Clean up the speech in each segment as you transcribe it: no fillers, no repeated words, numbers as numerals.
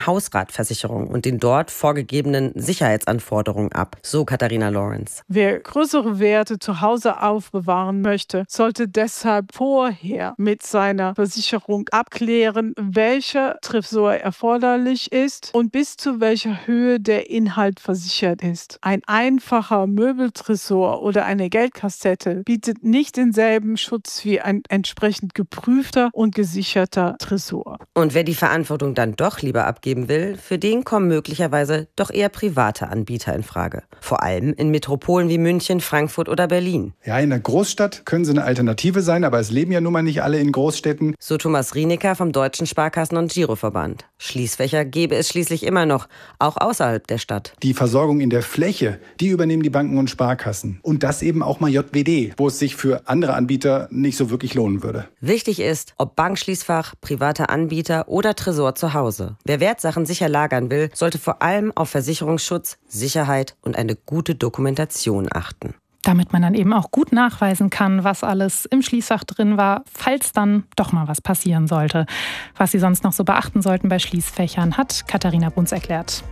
Hausratversicherung und den dort vorgegebenen Sicherheitsanforderungen ab, so Katharina Lawrence. Wer größere Werte zu Hause aufbewahren möchte, sollte deshalb vorher mit seiner Versicherung abklären, welcher Tresor erforderlich ist und bis zu welcher Höhe der Inhalt versichert ist. Ein einfacher Möbeltresor oder eine Geldkassette bietet nicht denselben Schutz wie ein entsprechend geprüfter und gesicherter Tresor. Und wer die Verantwortung dann doch lieber abgeben will, für den kommen möglicherweise doch eher private Anbieter in Frage. Vor allem in Metropolen wie München, Frankfurt oder Berlin. Ja, in der Großstadt können sie eine Alternative sein, aber es leben ja nun mal nicht alle in Großstädten. So Thomas Rienecker vom Deutschen Sparkassen- und Giroverband. Schließfächer gäbe es schließlich immer noch, auch außerhalb der Stadt. Die Versorgung in der Fläche, die übernehmen die Banken und Sparkassen. Und das eben auch mal JWD, wo es sich für andere Anbieter nicht so wirklich lohnen würde. Wichtig ist, ob Bankschließfach, privater Anbieter oder Tresor zu Hause. Wer Wertsachen sicher lagern will, sollte vor allem auf Versicherungsschutz, Sicherheit und eine gute Dokumentation achten. Damit man dann eben auch gut nachweisen kann, was alles im Schließfach drin war, falls dann doch mal was passieren sollte. Was Sie sonst noch so beachten sollten bei Schließfächern, hat Katharina Bunz erklärt.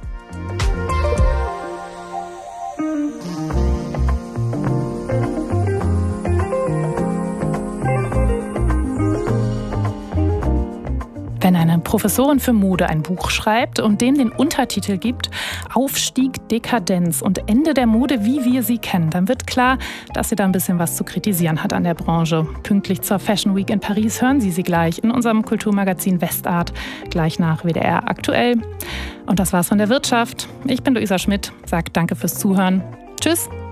Wenn eine Professorin für Mode ein Buch schreibt und dem den Untertitel gibt Aufstieg, Dekadenz und Ende der Mode, wie wir sie kennen, dann wird klar, dass sie da ein bisschen was zu kritisieren hat an der Branche. Pünktlich zur Fashion Week in Paris hören Sie gleich in unserem Kulturmagazin Westart, gleich nach WDR aktuell. Und das war's von der Wirtschaft. Ich bin Luisa Schmidt, sage danke fürs Zuhören. Tschüss.